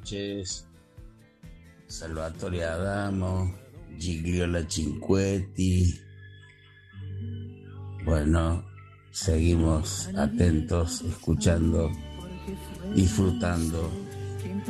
noches. Salvatore Adamo, Gigliola Cinquetti. Bueno, seguimos atentos, escuchando, disfrutando